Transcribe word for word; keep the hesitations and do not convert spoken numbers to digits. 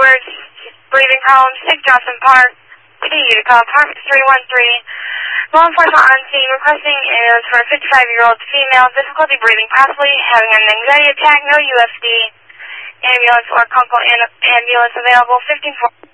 words, breathing problems, six Johnson Park. We need you to call apartment three one three. Law enforcement on scene requesting ambulance for a fifty-five-year-old female, difficulty breathing, possibly having an anxiety attack, no U F D. Ambulance or Kunkel ambulance available, fifteen four.